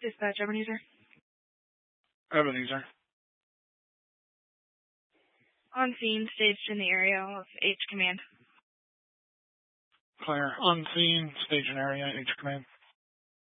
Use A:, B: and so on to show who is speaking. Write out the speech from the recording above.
A: Dispatch, Ebenezer.
B: Ebenezer.
A: On scene, staged in the area of H Command.
B: Clear. Unseen, station area, H Command.